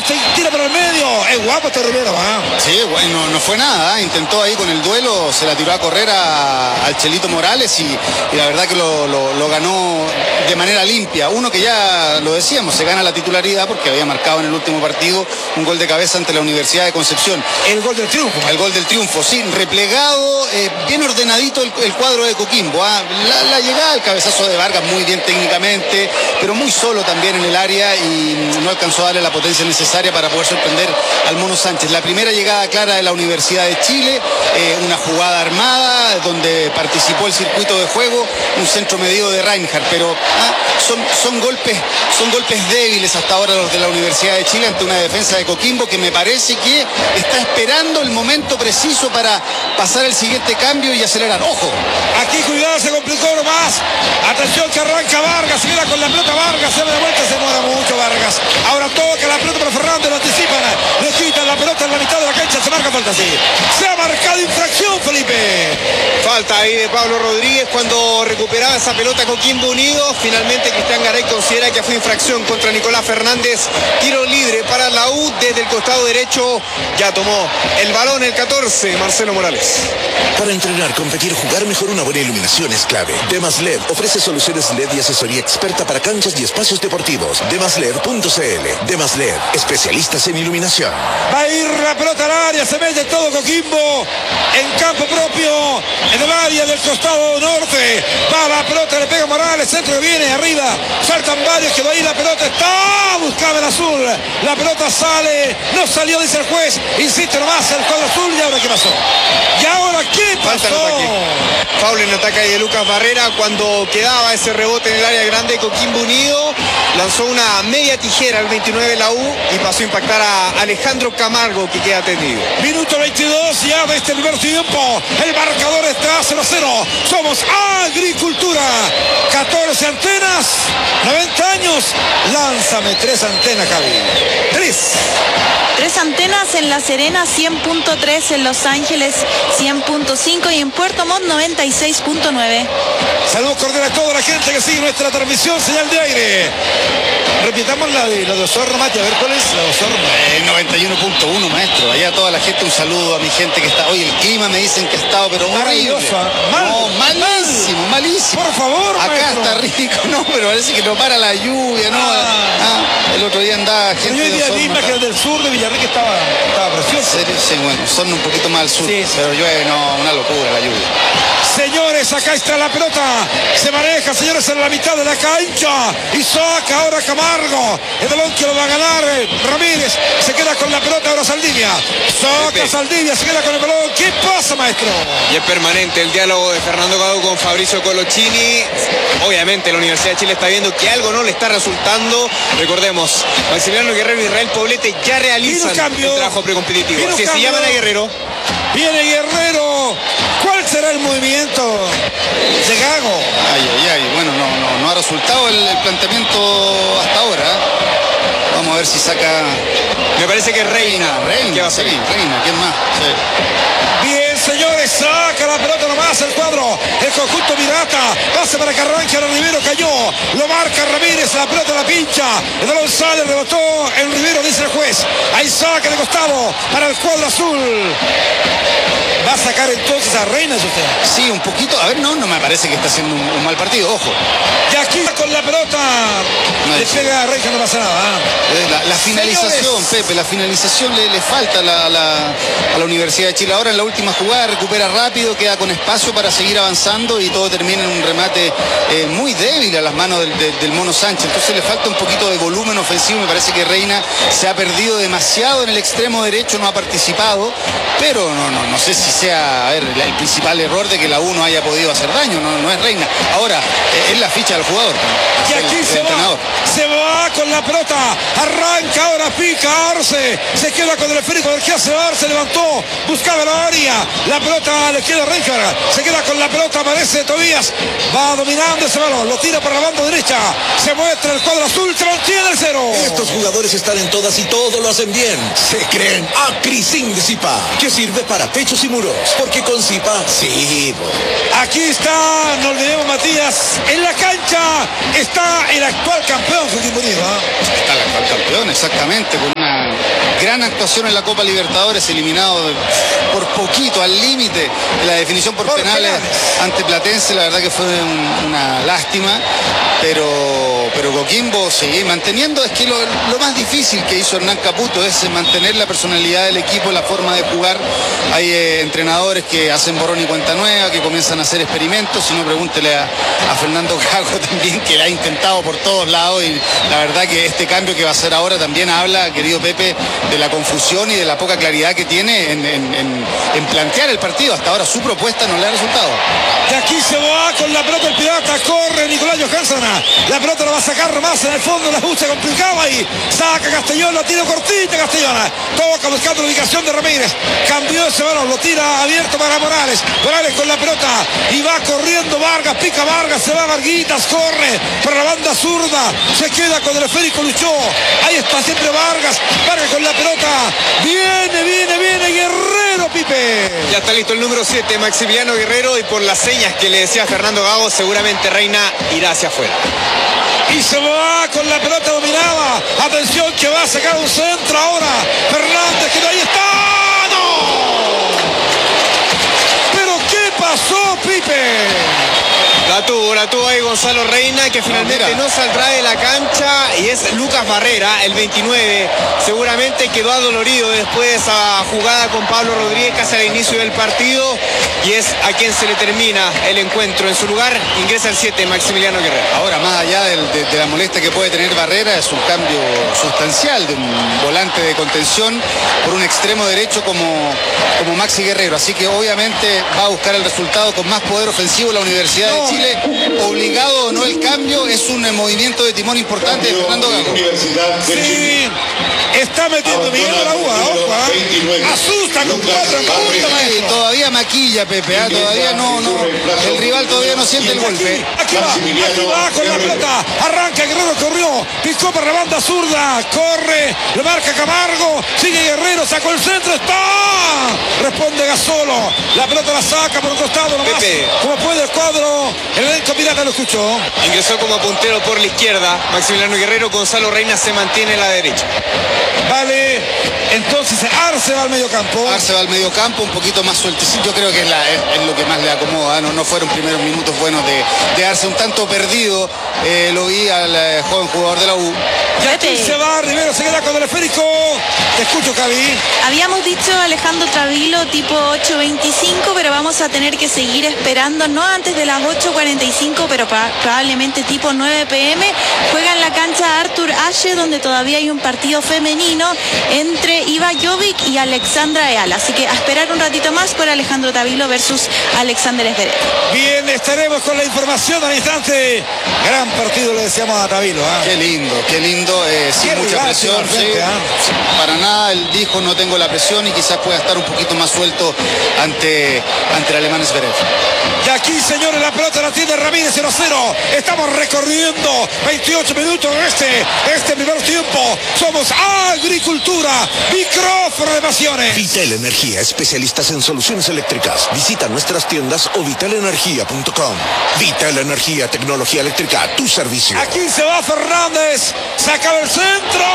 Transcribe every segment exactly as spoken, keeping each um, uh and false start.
se tira por el medio. Es guapo este Rivero, ¿ah? Sí, bueno, no fue nada, ¿eh? Intentó ahí con el duelo, se la tiró a correr a, al Chelito Morales y, y la verdad que lo, lo, lo ganó de manera limpia. Uno que ya lo decíamos, se gana la titularidad porque había marcado en el último partido un gol de cabeza ante la Universidad de Concepción. El gol del triunfo. El gol del triunfo, sí, replegado, eh, bien ordenadito el, el cuadro de Coquimbo. ¿ah? La, la llegada, el cabezazo de Vargas muy bien técnicamente, pero muy solo también en el área y no alcanzó a darle la potencia necesaria para poder sorprender al Mono Sánchez. La primera llegada clara de la Universidad de Chile, eh, una jugada armada donde participó el circuito de juego, un centro medido de Reinhardt, pero ah, son, son, golpes, son golpes débiles hasta ahora los de la Universidad de Chile ante una defensa de Coquimbo que me parece que está esperando el momento preciso para pasar el siguiente cambio y acelerar. ¡Ojo! Aquí cuidado, se complicó nomás. Atención que arranca Vargas, se queda con la pelota Vargas, se da de vuelta, se mueve mucho Vargas. Ahora toca la pelota para Fernández, lo anticipan, le quitan la pelota en la mitad de la cancha, se marca falta así. Se ha marcado infracción, Felipe. Falta ahí de Pablo Rodríguez cuando recuperaba esa pelota Coquimbo Unido. Finalmente Cristian Garay considera que fue infracción contra Nicolás Fernández. Tiro libre para la U desde el costado derecho. Ya tomó el balón el catorce, Marcelo Morales. Para entrenar, competir, jugar mejor, una buena iluminación es clave. Demas L E D ofrece soluciones L E D y asesoría experta para canchas y espacios deportivos. demas led punto c l. Demas L E D, especialistas en iluminación. Va a ir la pelota al área, se mete todo Coquimbo en campo propio, en el área del costado norte. Va la pelota, le pega Morales, centro que viene arriba. Saltan varios, quedó ahí la pelota, está buscaba el azul. La pelota sale, no salió, dice el juez. Insiste nomás el cuadro azul. ¿Y ahora qué pasó? ¿Y ahora qué pasó? Foul en ataque de Lucas Barrera cuando quedaba ese rebote en el área grande de Coquimbo Unido. Lanzó una media tijera al veintinueve de la U y pasó a impactar a Alejandro Camargo, que queda tendido. Minuto veintidós ya de este primer tiempo. El marcador está cero a cero. Somos Agricultura. catorce antenas, noventa años. Lánzame tres antenas, Javi. Tres. Tres antenas en La Serena, cien punto tres, en Los Ángeles, cien punto cinco y en Puerto Montt, noventa y seis punto nueve. Saludos cordiales a toda la gente que sigue nuestra transmisión, señal de aire. Repitamos la de, la de Osorno, Mati, a ver cuál es la de Osorno. El noventa y uno punto uno, maestro. Allá toda la gente, un saludo a mi gente que está. Oye, el clima me dicen que ha estado, pero maravilloso. Mal, no, malísimo, mal. malísimo. Por favor, acá maestro. Está rico, no, pero parece que no para la lluvia, ¿no? Ah. Ah, el otro día andaba gente yo de día Osorno. Que el del sur de Villarrica estaba, estaba precioso. ¿Serio? Sí, bueno, son un poquito más al sur, sí, sí. Pero llueve, no, una locura la lluvia. Señores, acá está la pelota. Se maneja, señores, en la mitad de la cancha. Y saca ahora Camargo. El balón que lo va a ganar eh, Ramírez. Se queda con la pelota ahora Saldivia. Saca Pepe. Saldivia, se queda con el balón. ¿Qué pasa, maestro? Y es permanente el diálogo de Fernando Gago con Fabricio Colochini. Obviamente la Universidad de Chile está viendo que algo no le está resultando. Recordemos, Maximiliano Guerrero y Israel Poblete ya realizan el trabajo precompetitivo. Así se llaman a Guerrero. Viene Guerrero. ¿Cuál será el movimiento de Gago? Ay, ay, ay. Bueno, no, no, no ha resultado el, el planteamiento hasta ahora. Vamos a ver si saca. Me parece que es Reina. Reina, ¿Qué va a sí, salir? Reina, ¿quién más? Sí. Bien, señores, saca la pelota nomás el cuadro. El conjunto Mirata. Pase para que arranque, ahora Rivero cayó. Lo marca Ramírez, la pelota la pincha. El balón sale, rebotó en Rivero, dice el juez. Ahí saca de costado para el cuadro azul. ¿Va a sacar entonces a Reina, usted? Sí, un poquito. A ver, no, no me parece que está haciendo un, un mal partido, ojo. Y aquí con la pelota no, le pega a Reina, no pasa nada. ¿eh? La, la finalización, Señores. Pepe, la finalización le, le falta a la, a, la, a la Universidad de Chile. Ahora en la última jugada recupera rápido, queda con espacio para seguir avanzando y todo termina en un remate eh, muy débil a las manos del, del, del Mono Sánchez. Entonces le falta un poquito de volumen ofensivo. Me parece que Reina se ha perdido demasiado en el extremo derecho, no ha participado, pero no, no, no sé si sea a ver, el principal error de que la U no haya podido hacer daño, no, no es Reina. Ahora, eh, es la ficha del jugador. Y aquí el, se el va, se va con la pelota, arranca ahora, pica Arce, se queda con el esférico del que hace Arce, levantó, buscaba la área, la pelota le queda a Reinhardt, se queda con la pelota, aparece Tobías, va dominando ese balón, lo tira por la banda derecha, se muestra el cuadro azul, que mantiene el cero. Estos jugadores están en todas y todo lo hacen bien. Se creen Acrisin de Zipa, que sirve para techos y muros, porque con Zipa, sí. Aquí está, no olvidemos, Matías, en la cancha está el actual campeón Coquimbo Unido. ¿eh? Está al actual campeón, exactamente, con una gran actuación en la Copa Libertadores, eliminado de, por poquito, al límite de la definición por, por penales, penales ante Platense. La verdad que fue un, una lástima, pero, pero Coquimbo sigue manteniendo. Es que lo, lo más difícil que hizo Hernán Caputo es mantener la personalidad del equipo, la forma de jugar. Hay eh, entrenadores que hacen borrón y cuenta nueva, que comienzan a hacer experimentos. Si no, pregúntele a, a Fernando Gago también, que la ha intentado por todos lados, y la verdad que este cambio que va a hacer ahora también habla, querido Pepe, de la confusión y de la poca claridad que tiene en, en, en, en plantear el partido. Hasta ahora su propuesta no le ha resultado. De aquí se va con la pelota el Pirata, corre Nicolás Johansson, la pelota la va a sacar más en el fondo, la ajuste complicaba y saca Castellón, la tira cortita Castellón, toca buscando la ubicación de Ramírez, cambió ese balón, lo tira abierto para Morales, Morales con la pelota y va corriendo Vargas, pica Vargas, se va Varguitas, corre por la banda zurda, se queda con el esférico Luchó, ahí está siempre Vargas, Vargas con la pelota, viene, viene, viene Guerrero, Pipe. Ya está listo el número siete, Maximiliano Guerrero, y por las señas que le decía Fernando Gago, seguramente Reina irá hacia afuera. Y se va con la pelota dominada. Atención que va a sacar un centro ahora. Fernández, que ahí está. ¡No! ¿Pero qué pasó, Pipe? La tuvo, la tuvo ahí Gonzalo Reina, que finalmente no, no saldrá de la cancha, y es Lucas Barrera, el veintinueve. Seguramente quedó adolorido después de esa jugada con Pablo Rodríguez casi al inicio del partido, y es a quien se le termina el encuentro. En su lugar ingresa el siete, Maximiliano Guerrero. Ahora, más allá del, de, de la molestia que puede tener Barrera, es un cambio sustancial de un volante de contención por un extremo derecho como, como Maxi Guerrero. Así que obviamente va a buscar el resultado con más poder ofensivo la Universidad no. de Chile. Obligado o no el cambio, es un movimiento de timón importante de Fernando Gago. Sí, está metiendo Miguel Aragua, ojo, asusta con cuatro en punta, maestro. Todavía maquilla, Pepe, ¿eh? Todavía no, no, el rival todavía no siente el golpe. Aquí, aquí va, aquí va con la pelota, arranca Guerrero, corrió, picó por la banda zurda, corre, le marca Camargo, sigue Guerrero, sacó el centro, está, responde Gasolo, la pelota la saca por un costado nomás, Pepe. Como puede el cuadro, el elenco Pirata lo escuchó. Ingresó como puntero por la izquierda Maximiliano Guerrero, Gonzalo Reina se mantiene en la derecha. Vale, entonces Arce va al medio campo. Arce va al medio campo, un poquito más sueltecito, yo creo que es, la, es, es lo que más le acomoda, no, no fueron primeros minutos buenos de, de Arce, un tanto perdido, eh, lo vi al eh, joven jugador de la U. Y aquí se va, Rivero se queda con el esférico. Te escucho, Cavi. Habíamos dicho Alejandro Travilo tipo ocho veinticinco, pero vamos a tener que seguir esperando, no antes de las ocho cuarenta y cinco, pero probablemente tipo nueve pe eme. Juega en la cancha Artur Ashe, donde todavía hay un partido femenino entre Iva Jovic y Alexandra Eal. Así que a esperar un ratito más por Alejandro Tavilo versus Alexander Zverev. Bien, estaremos con la información al instante. Gran partido le decíamos a Tavilo. ¿eh? Qué lindo, qué lindo, eh, sin qué mucha presión. Frente, sí, ¿eh? Para nada, él dijo no tengo la presión y quizás pueda estar un poquito más suelto ante, ante el alemán Zverev. Y aquí, señores, la pelota la tiene Ramírez, cero a cero. Estamos recorriendo veintiocho minutos de este, este primer tiempo. Somos Agricultura, micrófono de pasiones. Vital Energía, especialistas en soluciones eléctricas. Visita nuestras tiendas o vital energía punto com. Vital Energía, tecnología eléctrica a tu servicio. Aquí se va Fernández, saca el centro.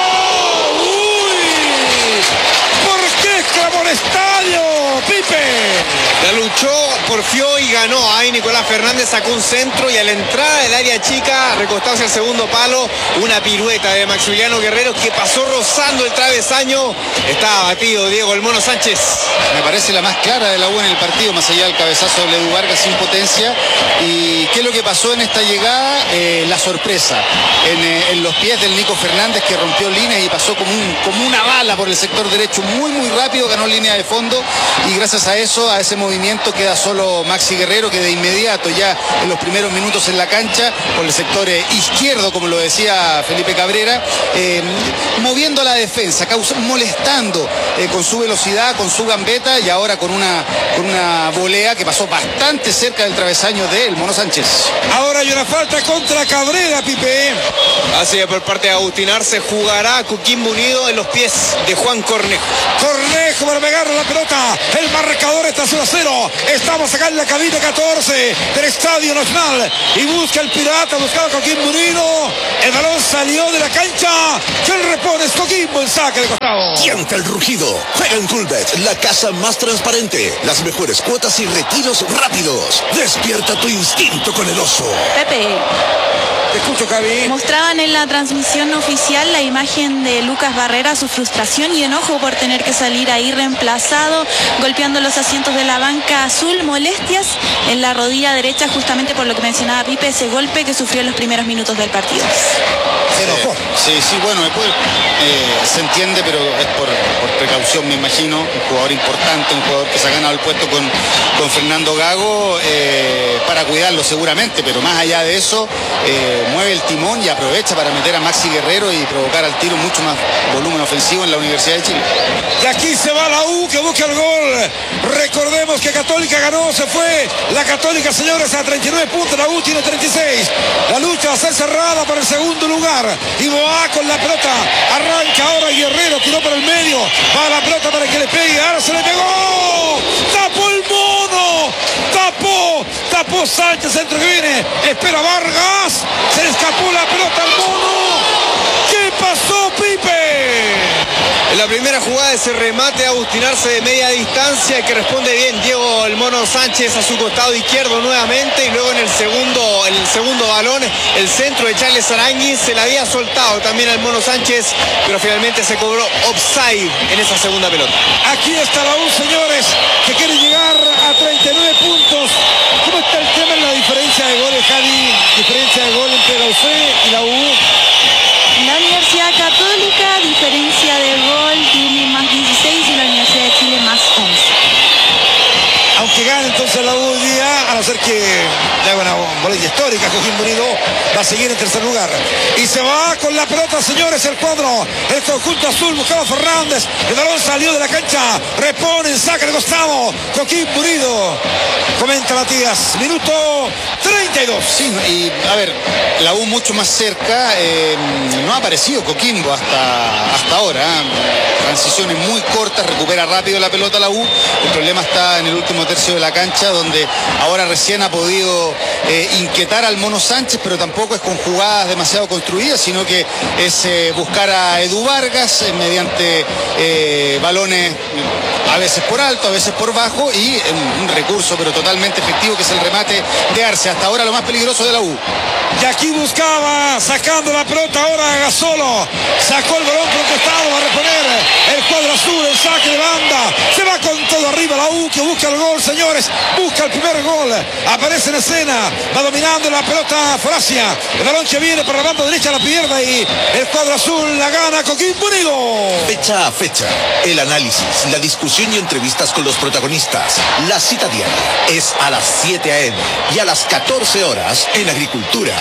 ¡Uy! ¿Por qué exclamó el estadio, Pipe? La luchó, porfió y ganó. Ahí Nicolás Fernández sacó un centro y a la entrada del área chica, recostado hacia el segundo palo, una pirueta de Maximiliano Guerrero que pasó rozando el travesaño. Está abatido Diego El Mono Sánchez. Me parece la más clara de la U en el partido, más allá del cabezazo de Ledu Vargas sin potencia. ¿Y qué es lo que pasó en esta llegada? Eh, la sorpresa en, eh, en los pies del Nico Fernández, que rompió líneas y pasó como, un, como una bala por el sector derecho, muy muy rápido, ganó línea de fondo, y gracias a eso, a ese movimiento, queda solo Maxi Guerrero, que de inmediato ya en los primeros minutos en la cancha, por el sector eh, izquierdo, como lo decía Felipe Cabrera, eh, moviendo a la defensa, causa, molestando eh, con su velocidad, con su gambeta, y ahora con una, con una volea que pasó bastante cerca del travesaño de El Mono Sánchez. Ahora hay una falta contra Cabrera, Pipe. Así es, por parte de Agustín Arce, jugará Coquimbo Unido en los pies de Juan Cornejo. Cornejo para pegarle la pelota, el marcador está cero a cero. Estamos acá en la cabina catorce del Estadio Nacional y busca el Pirata, buscaba a Coquimbo Unido. El balón salió de la cancha. ¿Quién repone? Es Coquimbo en saque de costado. Siente el rugido. Juega en Coolbet, la casa más transparente. Las mejores cuotas y retiros rápidos. Despierta tu instinto con el oso. Pepe. Te escucho, Cavi. Mostraban en la transmisión oficial la imagen de Lucas Barrera, su frustración y enojo por tener que salir ahí reemplazado, golpeando los asientos de la banca azul, molestias en la rodilla derecha, justamente por lo que mencionaba Pipe, ese golpe que sufrió en los primeros minutos del partido. Se enojó. Sí, sí, bueno, después eh, se entiende, pero es por, por precaución, me imagino. Un jugador importante, un jugador que se ha ganado el puesto con, con Fernando Gago, eh, para cuidarlo seguramente, pero más allá de eso, eh, mueve el timón y aprovecha para meter a Maxi Guerrero y provocar al tiro mucho más volumen ofensivo en la Universidad de Chile. Y aquí se va la U que busca el gol. Recordemos que Católica ganó, se fue. La Católica, señores, a treinta y nueve puntos, la U tiene treinta y seis. La lucha va a ser cerrada por el segundo lugar. Y Boá con la pelota. Arranca ahora Guerrero, tiró por el medio. Va la pelota para que le pegue. Ahora se le pegó. Tapó el mono. Tapó. Tapó Sánchez, centro que viene. Espera Vargas. Se le escapó la pelota al mono. ¿Qué pasó, Pipe? En la primera jugada, ese remate a Agustín Arce de media distancia que responde bien Diego el Mono Sánchez a su costado izquierdo nuevamente, y luego en el segundo, el segundo balón, el centro de Charles Aránguiz se la había soltado también al Mono Sánchez, pero finalmente se cobró offside en esa segunda pelota. Aquí está la U, señores, que quiere llegar a treinta y nueve puntos. ¿Cómo está el tema en la diferencia de goles, Javi? Diferencia de gol entre la U C y la U. La Universidad Católica, diferencia de gol, tiene más dieciséis y la Universidad de Chile más once. Aunque gane entonces la U hoy día, a no ser que le haga una bolilla histórica, Coquimbo Unido va a seguir en tercer lugar. Y se va con la pelota, señores, el cuadro, el conjunto azul, buscaba Fernández, el balón salió de la cancha, repone, saca de costado, Coquimbo Unido. Comenta Matías, minuto treinta y dos. Sí, y a ver, la U mucho más cerca, eh, no ha aparecido Coquimbo hasta, hasta ahora. ¿eh? Transiciones muy cortas, recupera rápido la pelota la U. El problema está en el último tercio de la cancha, donde ahora recién ha podido eh, inquietar al Mono Sánchez, pero tampoco es con jugadas demasiado construidas, sino que es eh, buscar a Edu Vargas eh, mediante eh, balones a veces por alto, a veces por bajo, y eh, un recurso pero totalmente efectivo que es el remate de Arce, hasta ahora lo más peligroso de la U. Y aquí buscaba, sacando la pelota ahora Gasolo, sacó el balón por el costado, va a reponer el cuadro azul, el saque de banda, se va con todo arriba la U que busca el gol, señores, busca el primer gol, aparece en escena, va dominando la pelota Frasia, el balón que viene por la banda derecha la pierde y el cuadro azul la gana Coquimbo Unido. Fecha a fecha, el análisis, la discusión y entrevistas con los protagonistas. La cita diaria es a las siete a eme y a las catorce horas en Agricultura.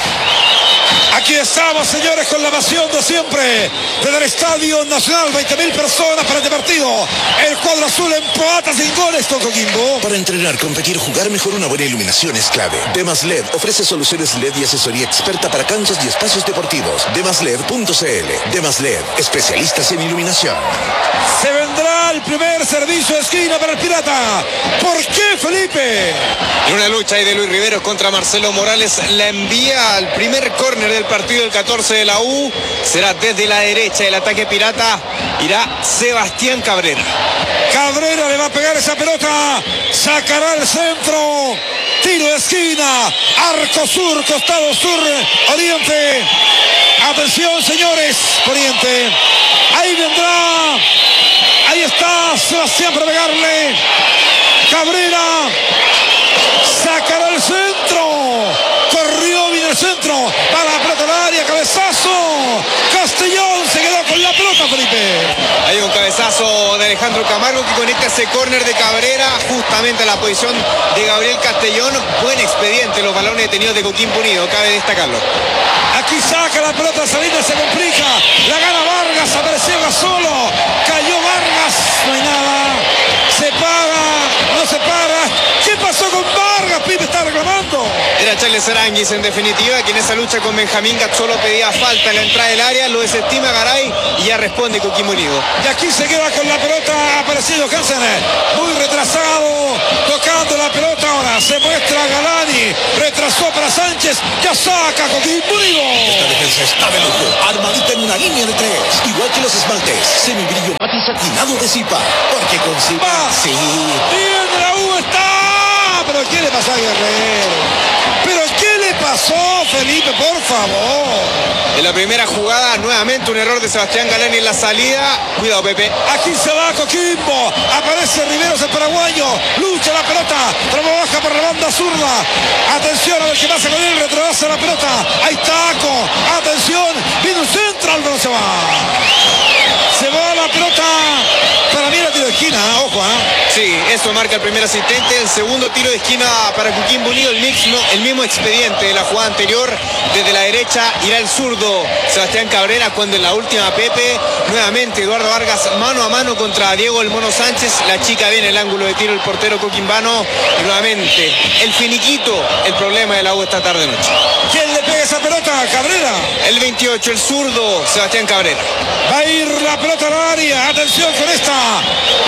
Aquí estamos, señores, con la pasión de siempre desde el Estadio Nacional, veinte mil personas para este partido. El cuadro azul empata sin goles con Coquimbo. Para entrenar, competir, jugar mejor, una buena iluminación es clave. Demas L E D ofrece soluciones L E D y asesoría experta para canchas y espacios deportivos. demas led punto ce ele. Demas L E D, especialistas en iluminación. Se vendrá el primer servicio de esquina para el Pirata. ¿Por qué, Felipe? En una lucha ahí de Luis Riveros contra Marcelo Morales, la envía al primer córner del partido del catorce de la U. Será desde la derecha del ataque pirata. Irá Sebastián Cabrera. Cabrera le va a pegar esa pelota. Sacará el centro. Tiro de esquina. Arco sur, costado sur, oriente. Atención, señores. Oriente. Ahí vendrá. Ahí está Sebastián para pegarle. Cabrera. Sacará el centro. Corrió bien el centro. Para la pelota al área. Cabezazo. Castellón se quedó con la pelota, Felipe. Hay un cabezazo de Alejandro Camargo que conecta ese córner de Cabrera justamente a la posición de Gabriel Castellón. Buen expediente los balones detenidos de Coquimbo Unido, cabe destacarlo. Aquí saca la pelota, Salinas se complica. La gana Vargas, apareció Gasolo. Cayó Vargas, no hay nada. Se para, no se para. ¿Qué pasó con Vargas? Pipe está reclamando. Era Charles Aranguis, en definitiva, que en esa lucha con Benjamín Gazzolo pedía falta en la entrada del área, lo desestima Garay y ya responde Coquimbo Unido. Y aquí se queda con la pelota aparecido Hansen, muy retrasado, tocando la pelota ahora, se muestra Galani, retrasó para Sánchez, ya saca Coquimbo Unido. Esta defensa está de lujo, armadita en una línea de tres, igual que los esmaltes, semibrillo matiz satinado de Zipa, porque con Zipa, Va. sí. Bien, la U está, pero ¿qué le pasó a Guerrero? Pero ¿qué le pasó, Felipe, por favor? En la primera jugada, nuevamente un error de Sebastián Galani en la salida. Cuidado, Pepe. Aquí se va Coquimbo, aparece Riveros el paraguayo, lucha la pelota, trabaja por la banda zurda, atención a ver qué pasa con él, retrobasa la pelota, ahí Taco, atención, viene un centro, Álvaro se va, se va la pelota, para mí la tiro de esquina, ojo, ¿eh? Sí, eso marca el primer asistente. El segundo tiro de esquina para Coquimbo Unido, el mismo, el mismo expediente de la jugada anterior. Desde la derecha irá el zurdo Sebastián Cabrera, cuando en la última, Pepe, nuevamente Eduardo Vargas mano a mano contra Diego el Mono Sánchez. La chica viene el ángulo de tiro, el portero coquimbano, y nuevamente el finiquito, el problema de la U esta tarde noche. ¿Quién le pega esa pelota? Cabrera. El veintiocho, el zurdo Sebastián Cabrera. Va a ir la pelota al área, atención con esta.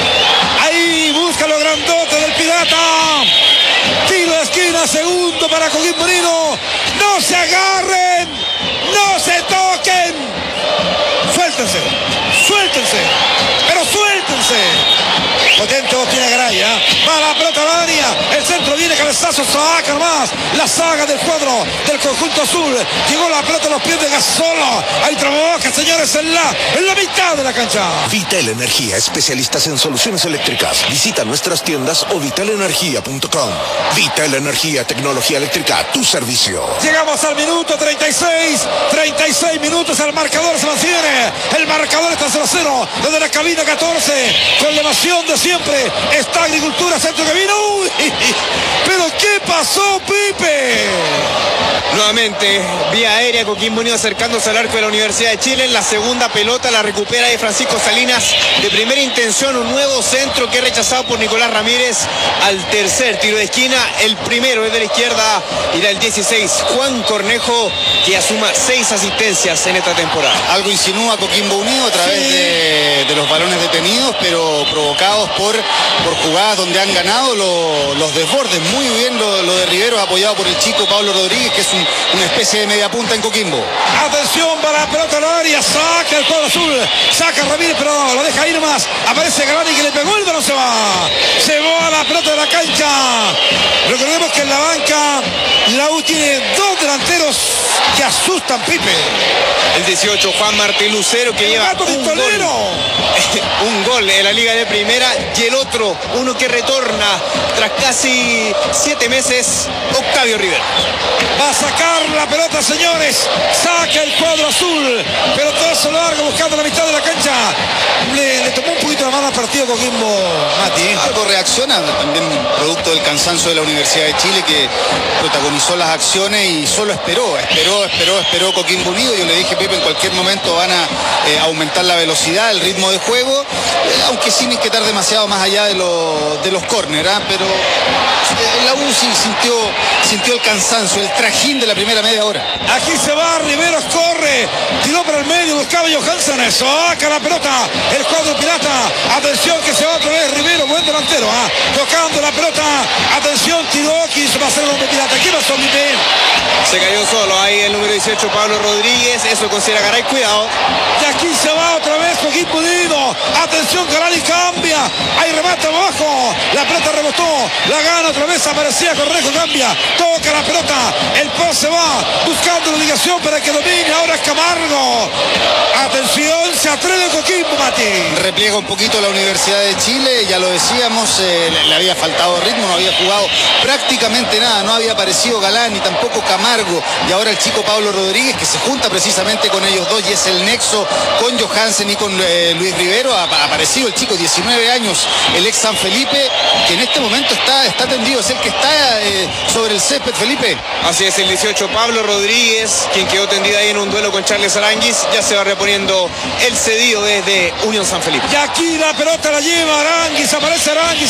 Ahí busca lo grandote del Pirata. Tiro de esquina, segundo para Coquimbo Unido. No se agarren, no se toquen. Suéltense, suéltense, pero suéltense. Potente tiene Garay, ¿eh? Va la pelota al área, el centro viene, cabezazo, saca nomás la saga del cuadro del conjunto azul. Llegó la pelota a los pies de Gazzolo. Ahí trabaja, señores, en la, en la mitad de la cancha. Vital Energía, especialistas en soluciones eléctricas. Visita nuestras tiendas o vital energía punto com. Vital Energía, tecnología eléctrica, tu servicio. Llegamos al minuto treinta y seis, treinta y seis minutos, el marcador se mantiene, el marcador está cero a cero, desde la cabina catorce, con la emoción de siempre, está Agricultura, centro que vino, uy, pero ¿qué pasó, Pipe? Nuevamente, vía aérea, Coquimbo Unido acercándose al arco de la Universidad de Chile. En la segunda pelota la recupera de Francisco Salinas, de primera intención, un nuevo centro que es rechazado por Nicolás Ramírez. Al tercer tiro de esquina, el primero es de la izquierda, irá el dieciséis, Juan Cornejo, que asuma seis asistencias en esta temporada. Algo insinúa Coquimbo Unido a través sí. de, de los balones detenidos, pero provocados por, por jugadas donde han ganado lo, los desbordes. Muy bien lo, lo de Riveros, apoyado por el chico Pablo Rodríguez, que es un, una especie de media punta en Coquimbo. Atención para la pelota al área, saca el cuadro azul, saca Ramírez, pero no, lo deja ahí nomás. Aparece Galani que le pegó el balón, se va. Se va la pelota de la cancha. Recordemos que en la banca la U tiene dos delanteros que asustan, Pipe. El dieciocho, Juan Martín Lucero, que lleva un gol, un gol en la Liga de Primera, y el otro, uno que retorna tras casi siete meses, Octavio Rivera. Va a sacar la pelota, señores, saca el cuadro azul, pero todo eso largo buscando la mitad de la cancha. Le, le tomó un poquito la mano al partido Coquimbo, Mati. Algo reacciona, también producto del cansancio de la Universidad de Chile, que protagonizó las acciones y solo esperó, esperó, esperó, esperó Coquimbo Unido. Yo le dije, Pepe, en cualquier momento van a eh, aumentar la velocidad, el ritmo de juego, eh, aunque sin inquietar demasiado más allá de, lo, de los córner, ¿eh? Pero eh, la U sí sintió, sintió el cansancio, el trajín de la primera media hora. Aquí se va, Riveros corre, tiró para el medio, buscaba Johansen, saca la pelota, el cuadro pirata, atención que se va otra vez Rivero, buen delantero, ¿eh? Tocando la pelota, atención, tiró, quiso pasar el hombre pirata. ¿Qué pasó, Pipe? Se cayó solo ahí el número dieciocho, Pablo Rodríguez, eso considera Garay, cuidado. Y aquí se va otra vez Coquimbo Unido, atención, Garay cambia, ahí remata abajo, la pelota rebotó, la gana otra vez, aparecía Correjo, cambia, toca la pelota, el pase va, buscando la obligación para que domine, ahora es Camargo. Atención, se atreve Coquimbo, Mati. Repliega un poquito la Universidad de Chile, ya lo decíamos, eh, le había faltado ritmo, no había jugado prácticamente nada, no había aparecido Galán ni tampoco Camargo, y ahora el chico Pablo Rodríguez, que se junta precisamente con ellos dos y es el nexo con Johansen y con eh, Luis Rivero. Ha, ha aparecido el chico, diecinueve años, el ex San Felipe, que en este momento está, está tendido, es el que está eh, sobre el césped, Felipe. Así es, el dieciocho, Pablo Rodríguez, quien quedó tendido ahí en un duelo con Charles Aranguis, ya se va reponiendo el cedido desde Unión San Felipe. Y aquí la pelota la lleva Aranguis, aparece Aranguis, el capitán de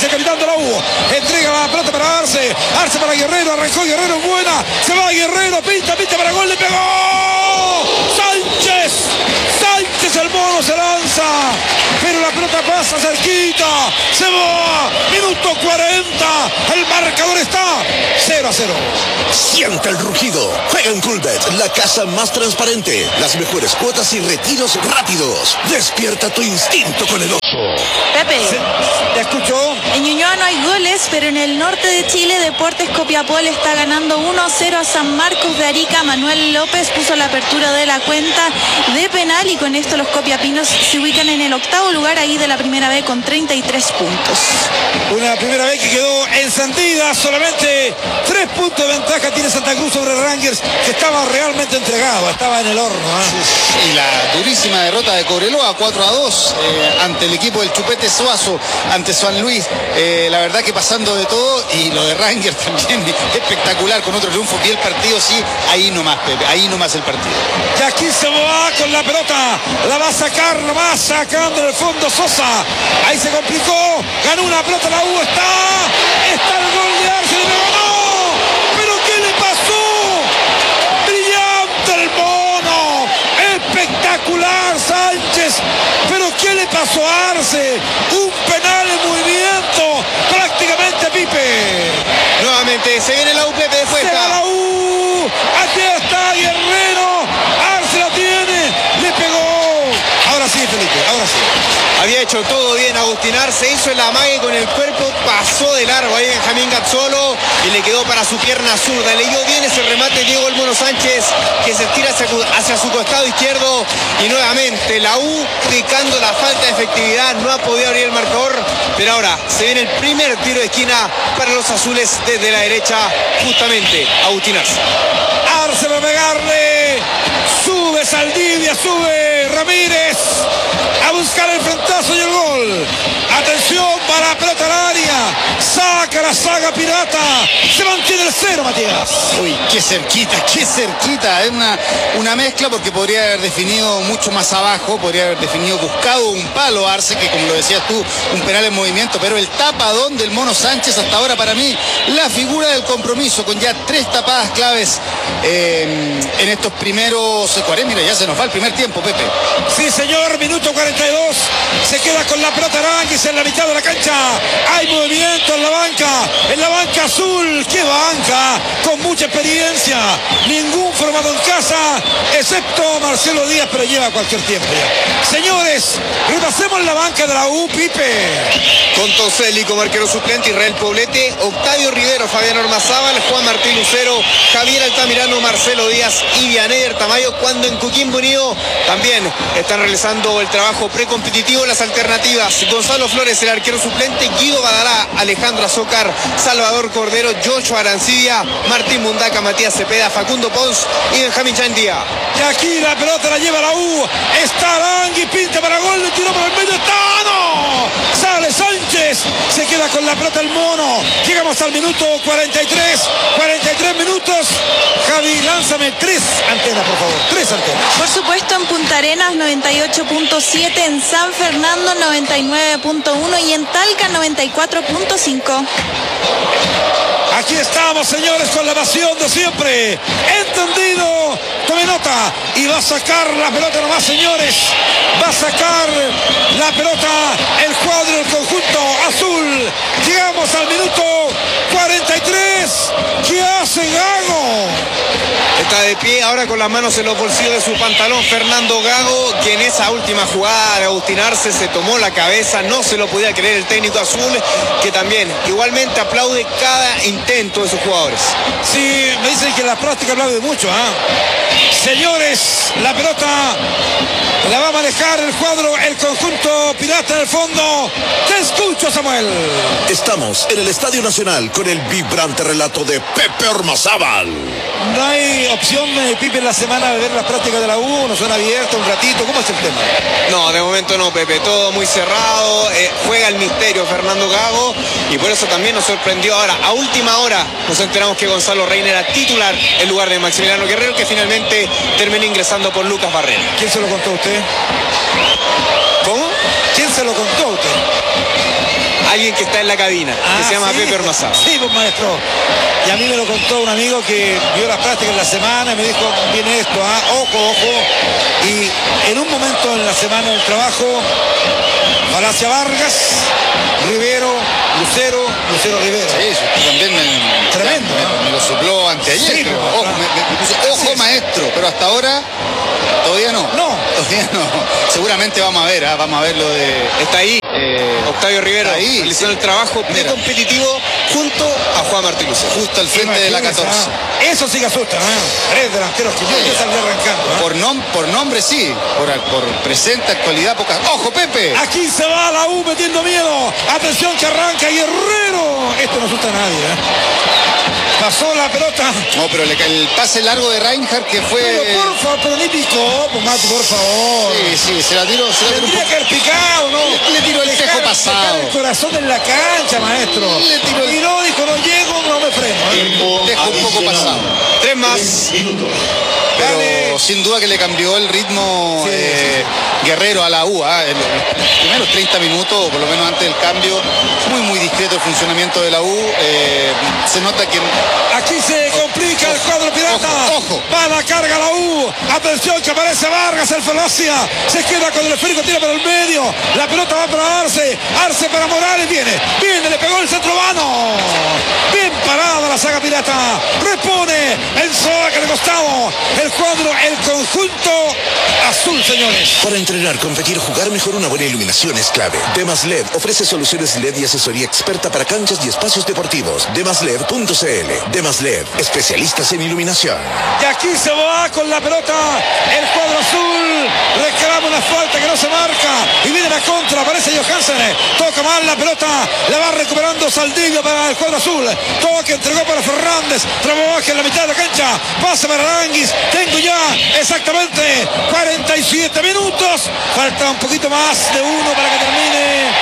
la U. Entrega la pelota para Arce. Arce para Guerrero. Arrancó Guerrero, buena. Se va Guerrero. Pinta, pinta para gol. Le pegó. Sánchez. Sánchez, el mono se lanza. Pero la pelota pasa cerquita. Se va. Minuto cuarenta. El marcador está cero a cero. Siente el rugido. Juega en Coolbet, la casa más transparente. Las mejores cuotas y retiros rápidos. Despierta tu instinto con el oso. Pepe. ¿Te escuchó? En Ñuñoa no hay goles, pero en el norte de Chile, Deportes Copiapó le está ganando uno a cero a San Marcos de Arica. Manuel López puso la apertura de la cuenta de penal y con esto los copiapinos se ubican en el octavo lugar ahí de la primera B con treinta y tres puntos. Una primera vez que quedó encendida, solamente tres puntos de ventaja tiene Santa Cruz sobre Rangers, que estaba realmente entregado, estaba en el horno. ¿eh? Y la durísima derrota de Cobreloa, cuatro a dos, eh, ante el equipo del Chupete Suazo, ante San Luis. Eh, la verdad que pasando de todo, y lo de Rangers también espectacular, con otro triunfo. Y el partido, sí, ahí nomás, Pepe, ahí nomás el partido. Y aquí se va con la pelota, la va a sacar nomás, sacando en el fondo Sosa. Ahí se complicó, ganó una pelota la U, está, está el gol de Arce, le pegó, no, pero ¿qué le pasó? Brillante el mono, espectacular Sánchez, pero ¿qué le pasó a Arce? Un penal en movimiento, prácticamente Pipe. Nuevamente se viene la U, Pepe, después Se va la U, aquí está Guerrero, Arce la tiene, le pegó. Ahora sí, Felipe, ahora sí. Había hecho todo bien Agustín Arce, hizo el amague con el cuerpo, pasó de largo ahí Benjamín Gazzolo y le quedó para su pierna zurda. Leyó bien ese remate Diego El Mono Sánchez, que se estira hacia, hacia su costado izquierdo, y nuevamente la U picando la falta de efectividad, no ha podido abrir el marcador, pero ahora se viene el primer tiro de esquina para los azules desde la derecha, justamente Agustín Arce. Arce va a pegarle, sube Saldivia, sube Ramírez a buscar el frentazo y el gol. Atención para la pelota al área, saca la saga pirata, se mantiene el cero, Matías. Uy, qué cerquita, qué cerquita. Es una, una mezcla, porque podría haber definido mucho más abajo, podría haber definido, buscado un palo Arce, que como lo decías tú, un penal en movimiento, pero el tapadón del Mono Sánchez hasta ahora para mí la figura del compromiso, con ya tres tapadas claves eh, en estos primeros cuarenta. Mira, ya se nos va el primer tiempo, Pepe. Sí, señor, minuto cuarenta y dos, se queda con la pelota Aranguis en la mitad de la cancha. Hay movimiento en la banca, en la banca azul. ¡Qué banca! Con mucha experiencia, ningún formado en casa, excepto Marcelo Díaz, pero lleva cualquier tiempo ya. Señores, repasemos la banca de la U, Pipe. Con Toselli como arquero suplente, Israel Poblete, Octavio Rivero, Fabián Ormazábal, Juan Martín Lucero, Javier Altamirano, Marcelo Díaz y Vianey Tamayo, cuando en Coquimbo Unido también están realizando el trabajo precompetitivo. Las alternativas: Gonzalo Flores, el arquero suplente, Guido Badalá, Alejandro Azócar, Salvador Cordero, Joshua Arancibia, Martín Mundaca, Matías Cepeda, Facundo Pons y Benjamín Chandía. Y aquí la pelota la lleva la U, está Arangui, pinta para gol, le tiró por el medio, está, no, sale Sánchez, se queda con la pelota el mono. Llegamos al minuto cuarenta y tres, cuarenta y tres minutos. Javi, lánzame tres antenas, por favor, tres antenas. Por supuesto, en Punta Arenas noventa y ocho punto siete, en San Fernando noventa y nueve punto uno y en Talca noventa y cuatro punto cinco. Aquí estamos, señores, con la pasión de siempre. Entendido. Tome nota. Y va a sacar la pelota nomás, señores. Va a sacar la pelota el cuadro del conjunto azul. Llegamos al minuto cuarenta y tres. ¿Qué hace Gago? Está de pie ahora con las manos en los bolsillos de su pantalón Fernando Gago, que en esa última jugada de Agustín Arce se tomó la cabeza, no se lo podía creer el técnico azul, que también igualmente aplaude cada intento de sus jugadores. Sí, me dicen que la práctica aplaude mucho, ¿eh? Señores, la pelota la va a manejar el cuadro, el conjunto pirata en el fondo. Te escucho, Samuel. Estamos en el Estadio Nacional con el vibrante relato de Pepe Ormazábal. No hay opción de Pipe en la semana de ver las prácticas de la U, no son abiertas un ratito, ¿cómo es el tema? No, de momento no, Pepe, todo muy cerrado, eh, juega el misterio Fernando Gago, y por eso también nos sorprendió ahora, a última hora nos enteramos que Gonzalo Reina era titular en lugar de Maximiliano Guerrero, que finalmente terminó ingresando por Lucas Barrera. ¿Quién se lo contó a usted? ¿Cómo? ¿Quién se lo contó a usted? alguien que está en la cabina, Ah, que se llama sí. Pepe Ormazábal. Sí, pues maestro. Y a mí me lo contó un amigo que vio las prácticas en la semana y me dijo, viene esto, ah, ojo, ojo. Y en un momento en la semana del trabajo, Palacia Vargas, Rivero, Lucero, Lucero Rivero. Sí, eso también me, Tremendo, me, ¿no? me lo sopló anteayer. Sí, creo. pero, Ojo, ah, me, me puso, así ojo es. maestro, pero hasta ahora todavía no. No. Todavía no. Seguramente vamos a ver, ¿ah? Vamos a ver lo de... Está ahí eh, Octavio Rivero, ahí, realizando sí. el trabajo Mira. precompetitivo junto a Juan Martín Lucero. justo al frente de la Imagínese, catorce. ah, Eso sí que asusta, ¿no? Tres delanteros que yo ya salí arrancando. ¿ah? Por, nom por nombre sí, por, por presente, actualidad, pocas... ¡Ojo, Pepe! Aquí se va la U metiendo miedo. Atención que arranca Guerrero. Esto no asusta a nadie, ¿eh? Pasó la pelota. No, pero le, el pase largo de Reinhardt que fue... Pero por favor, pero ni picó, pues Mati, por favor. Sí, sí, se la tiró, se la tiró un Tendría poco. que haber picado, ¿no? Le- le tiró el Dejar- espejo pasado. dejar el corazón en la cancha, maestro. Le tiró el- Y no dijo, no llego, no me freno. ¿eh? Dejo un poco pasado. Tres más. Pero Dale. sin duda que le cambió el ritmo Sí, eh, Guerrero a la U. ¿ah? En los primeros treinta minutos, o por lo menos antes del cambio, muy, muy discreto el funcionamiento de la U. Eh, se nota que... Aquí se complica el cuadro pirata. Ojo, ojo. Va la carga la U. Atención que aparece Vargas, el falacia. Se queda con el esférico, tira por el medio. La pelota va para Arce. Arce para Morales. Viene, viene, le pegó el centro vano. Bien parada la saga pirata. Repone el saque de costado. El cuadro, el conjunto azul, señores. Para entrenar, competir, jugar mejor, una buena iluminación es clave. Demas L E D ofrece soluciones L E D y asesoría experta para canchas y espacios deportivos. demas led punto c l. Demas L E D, especialistas en iluminación. Y aquí se va con la pelota el cuadro azul. Reclama una falta que no se marca. Y viene la contra. Aparece Johansen. Toca mal la pelota. La va recuperando Saldivia para el cuadro azul. Toque, entregó para Fernández. Trabaja en la mitad de la cancha. Pasa para Aranguis. Tengo ya exactamente cuarenta y siete minutos. Falta un poquito más de uno para que termine.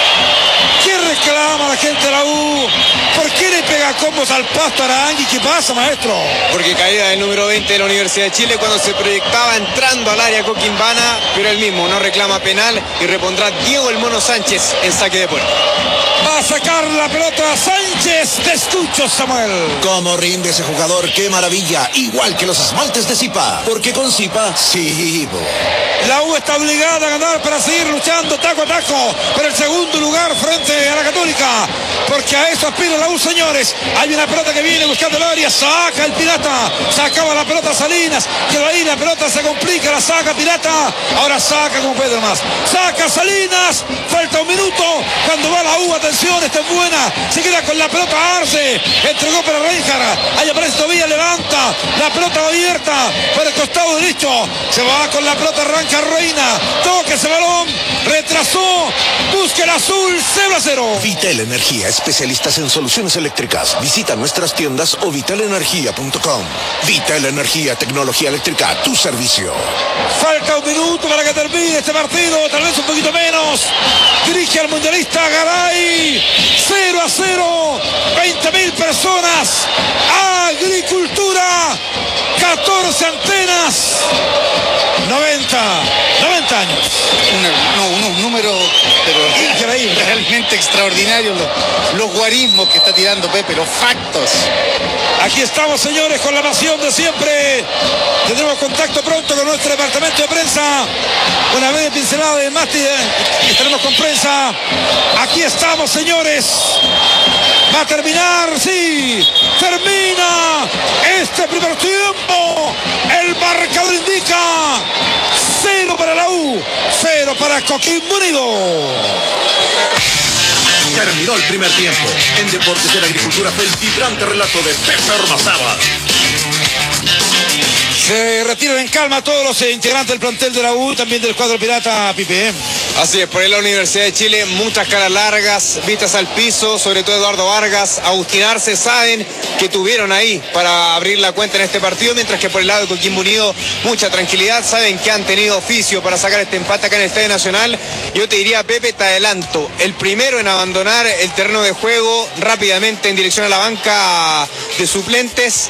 ¿Qué reclama la gente de la U? ¿Por qué le pega combos al pasto a Aranguis? ¿Qué pasa, maestro? Porque caía el número veinte de la Universidad de Chile cuando se proyectaba entrando al área coquimbana, pero él mismo no reclama penal y repondrá Diego el Mono Sánchez en saque de puerta. Va a sacar la pelota Sánchez de estucho, Samuel. ¿Cómo rinde ese jugador? ¡Qué maravilla! Igual que los esmaltes de Zipa. Porque con Zipa, sí. bo. La U está obligada a ganar para seguir luchando taco a taco por el segundo lugar frente a la Católica. Porque a eso aspira la U, señores. Hay una pelota que viene buscando el área. Saca el Pirata. Sacaba la pelota Salinas. Quedó ahí, la pelota se complica. La saca Pirata. Ahora saca como Pedro más. Saca Salinas. Falta un minuto. Cuando va la U, atención, esta es buena. Se queda con la pelota Arce. Entregó para Reinhardt. Ahí aparece Tobía, levanta. La pelota va abierta por el costado derecho. Se va con la pelota, arranca Reina. Toca ese balón. Retrasó. Busca el azul. cero a cero. Vital Energía, especialistas en soluciones eléctricas. Visita nuestras tiendas o vital energía punto com. Vital Energía, tecnología eléctrica a tu servicio. Falta un minuto para que termine este partido, tal vez un poquito menos. Dirige al mundialista Garay. cero a cero. veinte mil personas. Agricultura. catorce antenas. noventa. noventa años. Una- no, unos números pero Increíble. realmente extraordinarios los, los guarismos que está tirando Pepe, los factos. Aquí estamos, señores, con la pasión de siempre. Tendremos contacto pronto con nuestro departamento de prensa. Una vez pincelada de Mati, eh, estaremos con prensa. Aquí estamos, señores. Va a terminar, sí. Termina este primer tiempo. El marcador indica cero para la U, cero para Coquimbo Unido. Terminó el primer tiempo. En Deportes de la Agricultura fue el vibrante relato de Pepe Ormazábal. Se retiran en calma todos los eh, integrantes del plantel de la U, también del cuadro pirata, Pipe. Así es, por ahí la Universidad de Chile, muchas caras largas, vistas al piso, sobre todo Eduardo Vargas, Agustín Arce, saben que tuvieron ahí para abrir la cuenta en este partido, mientras que por el lado de Coquimbo Unido, mucha tranquilidad, saben que han tenido oficio para sacar este empate acá en el Estadio Nacional. Yo te diría, Pepe, te adelanto, el primero en abandonar el terreno de juego rápidamente en dirección a la banca de suplentes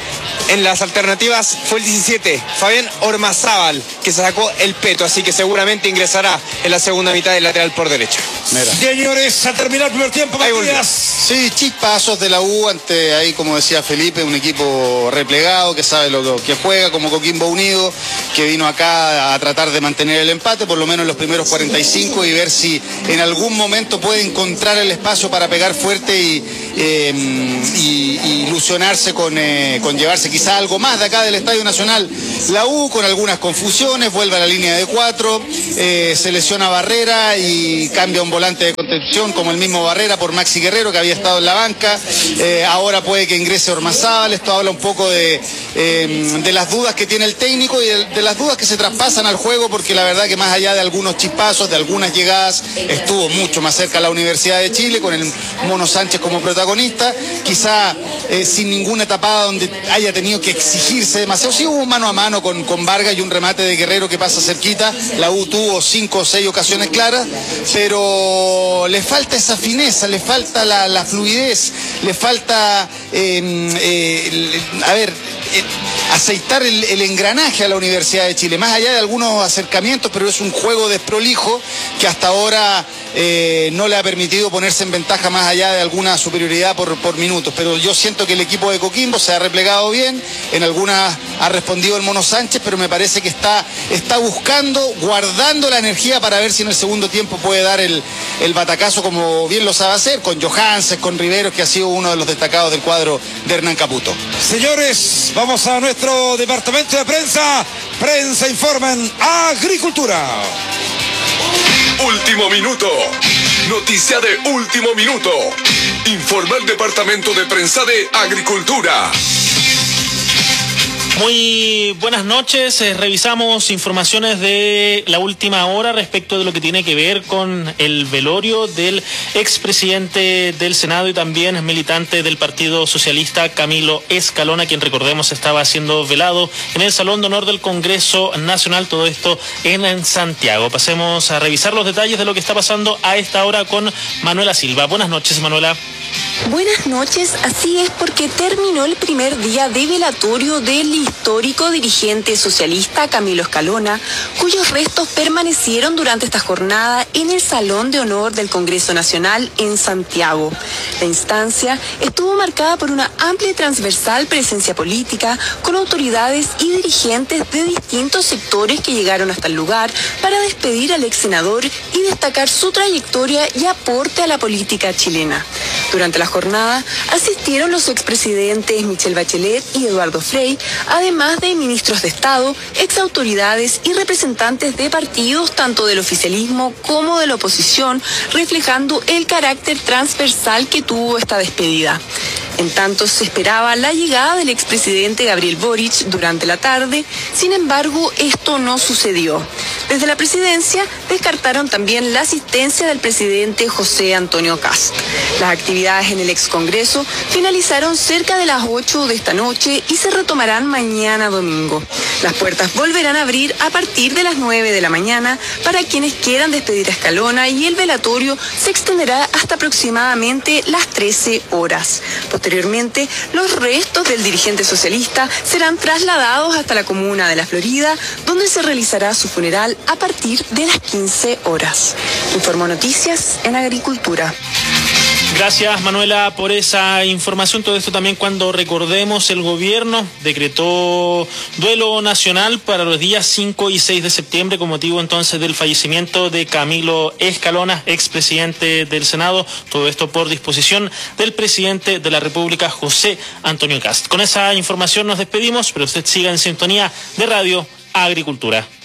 En las alternativas fue el diecisiete, Fabián Ormazábal, que se sacó el peto, así que seguramente ingresará en la segunda mitad del lateral por derecha. Mira. Señores, a terminar el primer tiempo, Matías. Sí, chispazos de la U ante, ahí como decía Felipe, un equipo replegado que sabe lo que juega, como Coquimbo Unido, que vino acá a tratar de mantener el empate, por lo menos en los primeros cuarenta y cinco, y ver si en algún momento puede encontrar el espacio para pegar fuerte y, eh, y, y ilusionarse con, eh, con llevarse quizá algo más de acá del Estadio Nacional. La U con algunas confusiones, vuelve a la línea de cuatro, eh, se lesiona Barrera y cambia un volante de contención como el mismo Barrera por Maxi Guerrero, que había estado en la banca. Eh, ahora puede que ingrese Ormazábal. Esto habla un poco de, eh, de las dudas que tiene el técnico y de, de las dudas que se traspasan al juego, porque la verdad que más allá de algunos chispazos, de algunas llegadas, estuvo mucho más cerca la Universidad de Chile con el Mono Sánchez como protagonista, quizá eh, sin ninguna tapada donde haya tenido que exigirse demasiado. Sí hubo un mano a mano con, con Vargas y un remate de Guerrero que pasa cerquita. La U tuvo cinco o seis ocasiones claras, pero le falta esa fineza, le falta la, la fluidez, le falta, eh, eh, a ver, eh, aceitar el, el engranaje a la Universidad de Chile, más allá de algunos acercamientos, pero es un juego desprolijo que hasta ahora eh, no le ha permitido ponerse en ventaja más allá de alguna superioridad por, por minutos. Pero yo siento que el equipo de Coquimbo se ha replegado bien, en algunas ha respondido el Mono Sánchez, pero me parece que está, está buscando, guardando la energía para ver si en el segundo tiempo puede dar el, el batacazo como bien lo sabe hacer, con Johanses, con Riveros, que ha sido uno de los destacados del cuadro de Hernán Caputo. Señores, vamos a nuestro departamento de prensa. Prensa informa en Agricultura. Último minuto. Noticia de último minuto. Informa el departamento de prensa de Agricultura. Muy buenas noches, eh, revisamos informaciones de la última hora respecto de lo que tiene que ver con el velorio del expresidente del Senado y también militante del Partido Socialista, Camilo Escalona, quien recordemos estaba siendo velado en el Salón de Honor del Congreso Nacional, todo esto en Santiago. Pasemos a revisar los detalles de lo que está pasando a esta hora con Manuela Silva. Buenas noches, Manuela. Buenas noches, así es, porque terminó el primer día de velatorio del histórico dirigente socialista Camilo Escalona, cuyos restos permanecieron durante esta jornada en el Salón de Honor del Congreso Nacional en Santiago. La instancia estuvo marcada por una amplia y transversal presencia política, con autoridades y dirigentes de distintos sectores que llegaron hasta el lugar para despedir al ex senador y destacar su trayectoria y aporte a la política chilena. Durante la jornada asistieron los expresidentes Michelle Bachelet y Eduardo Frei, además de ministros de Estado, exautoridades y representantes de partidos tanto del oficialismo como de la oposición, reflejando el carácter transversal que tuvo esta despedida. En tanto, se esperaba la llegada del expresidente Gabriel Boric durante la tarde, sin embargo, esto no sucedió. Desde la presidencia descartaron también la asistencia del presidente José Antonio Kast. Las actividades en el excongreso finalizaron cerca de las ocho de esta noche y se retomarán mañana domingo. Las puertas volverán a abrir a partir de las nueve de la mañana para quienes quieran despedir a Escalona y el velatorio se extenderá hasta aproximadamente las trece horas. Posteriormente, los restos del dirigente socialista serán trasladados hasta la comuna de La Florida, donde se realizará su funeral a partir de las quince horas. Informó Noticias en Agricultura. Gracias, Manuela, por esa información. Todo esto también cuando recordemos el gobierno decretó duelo nacional para los días cinco y seis de septiembre con motivo entonces del fallecimiento de Camilo Escalona, expresidente del Senado. Todo esto por disposición del presidente de la República, José Antonio Kast. Con esa información nos despedimos, pero usted siga en sintonía de Radio Agricultura.